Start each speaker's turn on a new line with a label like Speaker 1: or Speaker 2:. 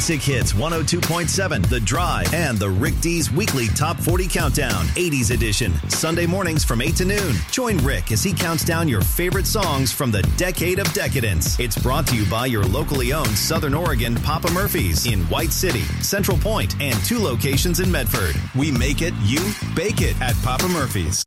Speaker 1: Classic Hits 102.7, The Drive, and the Rick D's weekly Top 40 Countdown, 80s edition, Sunday mornings from 8 to noon. Join Rick as he counts down your favorite songs from the decade of decadence. It's brought to you by your locally owned Southern Oregon Papa Murphy's in White City, Central Point, and 2 locations in Medford. We make it, you bake it at Papa Murphy's.